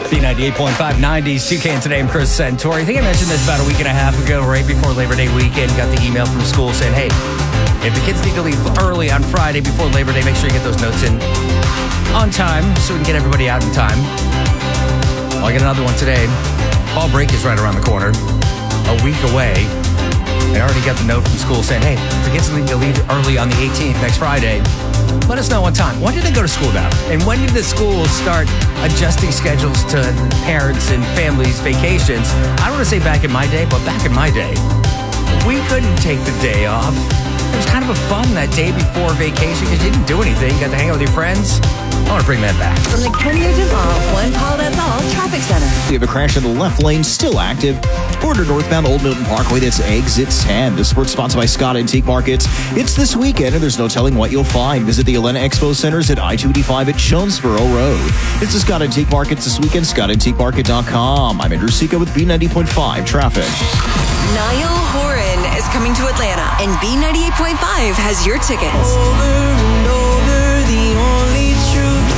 B98.5, 90s, 2K today. I'm Chris Santori. I think I mentioned this about a week and a half ago, right before Labor Day weekend. Got the email from school saying, hey, if the kids need to leave early on Friday before Labor Day, make sure you get those notes in on time so we can get everybody out in time. I'll get another one today. Fall break is right around the corner, a week away. I already got the note from school saying, hey, if the kids need to leave early on the 18th, next Friday, let us know on time. When did they go to school now? And when did the schools start adjusting schedules to parents and families' vacations? I don't want to say back in my day, but back in my day, we couldn't take the day off. It was kind of a fun that day before vacation because you didn't do anything. You got to hang out with your friends. I want to bring that back. From the Kenyon Mall, one call, that's all, Traffic Center. We have a crash in the left lane, still active. Border northbound Old Milton Parkway, that's exit 10. This sports sponsored by Scott Antique Markets. It's this weekend, and there's no telling what you'll find. Visit the Elena Expo Centers at I-285 at Jonesboro Road. It's the Scott Antique Markets this weekend, ScottAntiqueMarket.com. I'm Andrew Sika with B90.5 Traffic. Niall Horan is coming to Atlanta, and B98.5 has your tickets. Over and over, the only truth.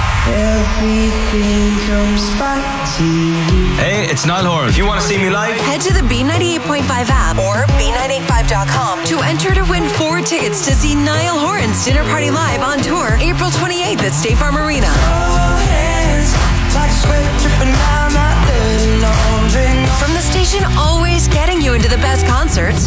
Everything comes back to you. Hey, it's Niall Horan. If you want to see me live, Head to the B98.5 app or B985.com to enter to win 4 tickets to see Niall Horan's Dinner Party Live on tour April 28th at State Farm Arena. Oh, hands, like sweat dripping down that dirty laundry. From the station always getting you into the best concerts,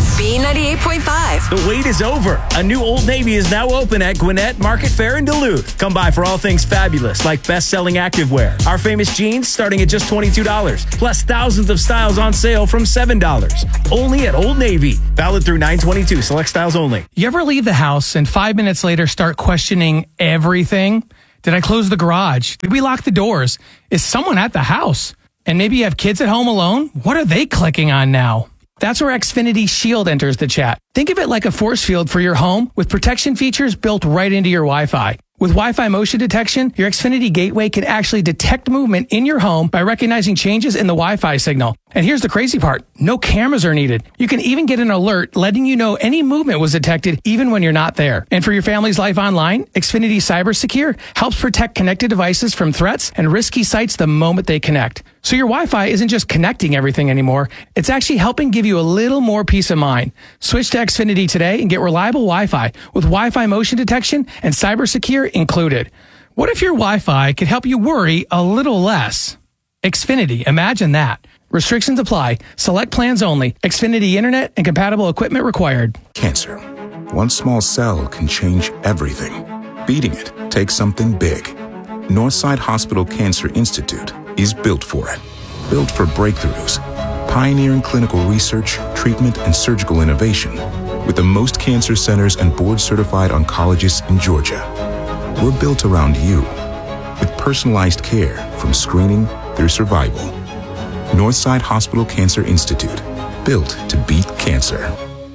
B98.5. The wait is over. A new Old Navy is now open at Gwinnett Market Fair in Duluth. Come by for all things fabulous, like best-selling activewear. Our famous jeans starting at just $22, plus thousands of styles on sale from $7. Only at Old Navy. Valid through 9/22. Select styles only. You ever leave the house and 5 minutes later start questioning everything? Did I close the garage? Did we lock the doors? Is someone at the house? And maybe you have kids at home alone? What are they clicking on now? That's where Xfinity Shield enters the chat. Think of it like a force field for your home with protection features built right into your Wi-Fi. With Wi-Fi motion detection, your Xfinity gateway can actually detect movement in your home by recognizing changes in the Wi-Fi signal. And here's the crazy part. No cameras are needed. You can even get an alert letting you know any movement was detected even when you're not there. And for your family's life online, Xfinity Cyber Secure helps protect connected devices from threats and risky sites the moment they connect. So your Wi-Fi isn't just connecting everything anymore. It's actually helping give you a little more peace of mind. Switch to Xfinity today and get reliable Wi-Fi with Wi-Fi motion detection and Cyber Secure included. What if your Wi-Fi could help you worry a little less? Xfinity, imagine that. Restrictions apply. Select plans only. Xfinity Internet and compatible equipment required. Cancer. One small cell can change everything. Beating it takes something big. Northside Hospital Cancer Institute is built for it. Built for breakthroughs. Pioneering clinical research, treatment, and surgical innovation. With the most cancer centers and board-certified oncologists in Georgia. We're built around you. With personalized care from screening through survival. Northside Hospital Cancer Institute. Built to beat cancer.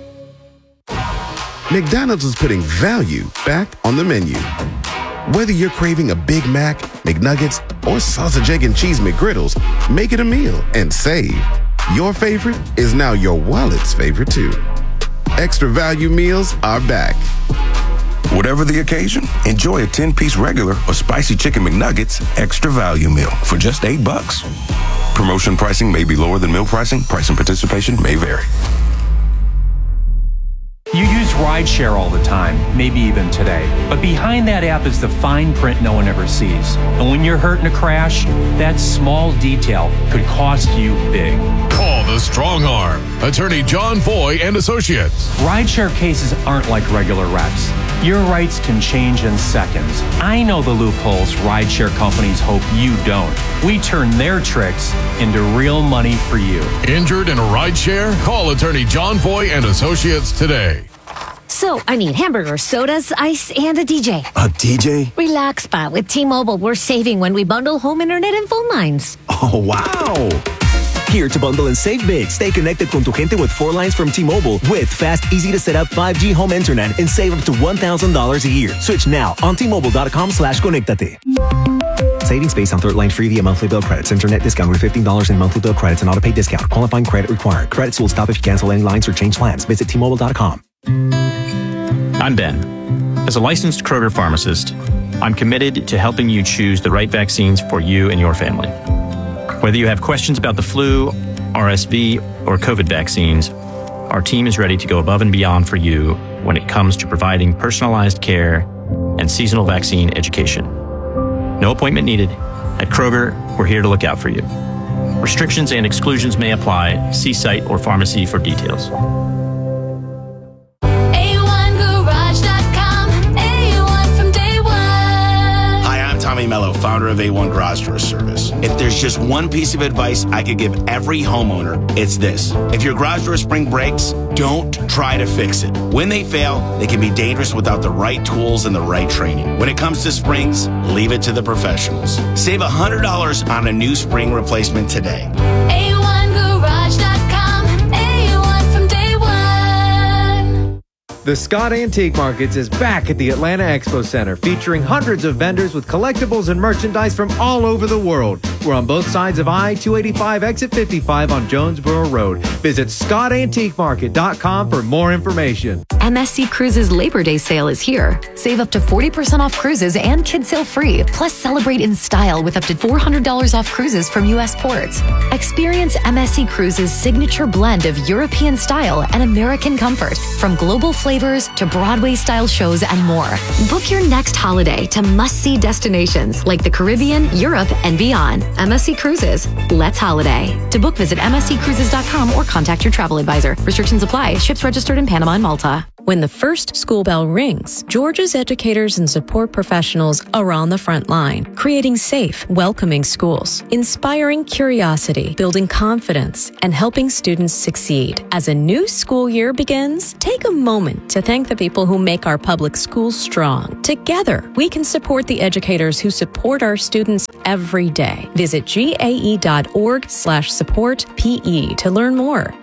McDonald's is putting value back on the menu. Whether you're craving a Big Mac, McNuggets, or sausage, egg, and cheese McGriddles, make it a meal and save. Your favorite is now your wallet's favorite too. Extra value meals are back. Whatever the occasion, enjoy a 10-piece regular or spicy chicken McNuggets extra value meal for just $8. Promotion pricing may be lower than meal pricing. Price and participation may vary. You use rideshare all the time, maybe even today. But behind that app is the fine print no one ever sees. And when you're hurt in a crash, that small detail could cost you big. Call the Strong Arm. Attorney John Foy and Associates. Rideshare cases aren't like regular wrecks. Your rights can change in seconds. I know the loopholes rideshare companies hope you don't. We turn their tricks into real money for you. Injured in a rideshare? Call Attorney John Foy and Associates today. So, I need hamburgers, sodas, ice, and a DJ. A DJ? Relax, Spot. With T-Mobile, we're saving when we bundle home internet and phone lines. Oh, wow. Here to bundle and save big. Stay connected con tu gente with 4 lines from T-Mobile with fast, easy to set up 5G home internet and save up to $1,000 a year. Switch now on T-Mobile.com/conectate. Savings based on third line free via monthly bill credits. Internet discount with $15 in monthly bill credits and auto pay discount. Qualifying credit required. Credits will stop if you cancel any lines or change plans. Visit T-Mobile.com. I'm Ben. As a licensed Kroger pharmacist, I'm committed to helping you choose the right vaccines for you and your family. Whether you have questions about the flu, RSV, or COVID vaccines, our team is ready to go above and beyond for you when it comes to providing personalized care and seasonal vaccine education. No appointment needed. At Kroger, we're here to look out for you. Restrictions and exclusions may apply. See site or pharmacy for details. Tommy Mello, founder of A1 Garage Door Service. If there's just one piece of advice I could give every homeowner, it's this. If your garage door spring breaks, don't try to fix it. When they fail, they can be dangerous without the right tools and the right training. When it comes to springs, leave it to the professionals. Save $100 on a new spring replacement today. A1Garage.com, A1 from day one. The Scott Antique Markets is back at the Atlanta Expo Center, featuring hundreds of vendors with collectibles and merchandise from all over the world. We're on both sides of I-285, exit 55 on Jonesboro Road. Visit ScottAntiqueMarket.com for more information. MSC Cruises Labor Day sale is here. Save up to 40% off cruises and kid sail free. Plus, celebrate in style with up to $400 off cruises from U.S. ports. Experience MSC Cruises' signature blend of European style and American comfort, from global flavors to Broadway-style shows and more. Book your next holiday to must-see destinations like the Caribbean, Europe, and beyond. MSC Cruises. Let's holiday. To book, visit MSCCruises.com or contact your travel advisor. Restrictions apply. Ships registered in Panama and Malta. When the first school bell rings, Georgia's educators and support professionals are on the front line, creating safe, welcoming schools, inspiring curiosity, building confidence, and helping students succeed. As a new school year begins, take a moment to thank the people who make our public schools strong. Together, we can support the educators who support our students every day. Visit gae.org/support-PE to learn more.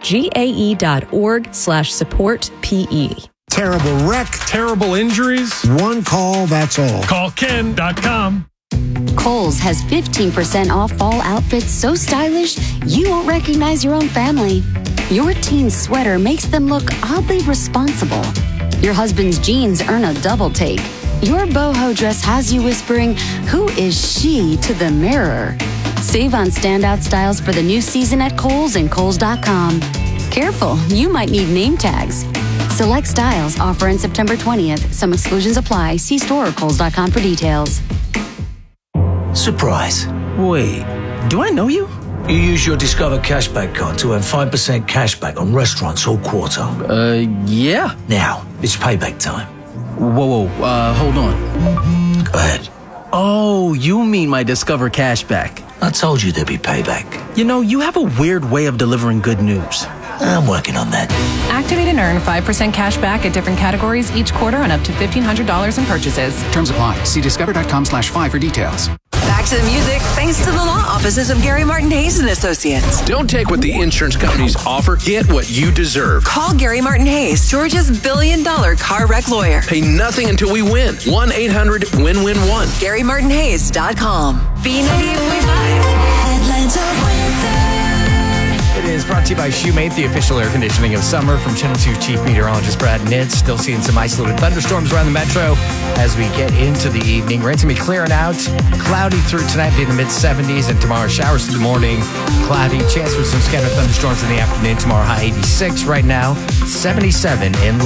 gae.org/support-PE. Terrible wreck, terrible injuries. One call, that's all. Call Ken.com. Kohl's has 15% off fall outfits so stylish you won't recognize your own family. Your teen's sweater makes them look oddly responsible. Your husband's jeans earn a double take. Your boho dress has you whispering, "Who is she?" to the mirror. Save on standout styles for the new season at Kohl's and Kohl's.com. Careful, you might need name tags. Select styles offer in September 20th. Some exclusions apply. See store or Kohl's.com for details. Surprise. Wait, do I know you? You use your Discover Cashback card to earn 5% cashback on restaurants all quarter. Yeah. Now, it's payback time. Whoa, hold on. Go ahead. Oh, you mean my Discover Cashback. I told you there'd be payback. You know, you have a weird way of delivering good news. I'm working on that. Activate and earn 5% cash back at different categories each quarter and up to $1,500 in purchases. Terms apply. See discover.com/5 for details. Back to the music, thanks to the law offices of Gary Martin Hayes and Associates. Don't take what the insurance companies offer. Get what you deserve. Call Gary Martin Hayes, Georgia's $1 billion car wreck lawyer. Pay nothing until we win. 1-800-WIN-WIN-1. GaryMartinHayes.com. B98.5. Atlanta weather. It is brought to you by Shoemate, the official air conditioning of summer. From Channel 2 Chief Meteorologist Brad Nitz. Still seeing some isolated thunderstorms around the metro as we get into the evening. Rain's going to be clearing out. Cloudy through tonight, be in the mid-70s. And tomorrow, showers through the morning. Cloudy. Chance for some scattered thunderstorms in the afternoon. Tomorrow, high 86 right now. 77 in low.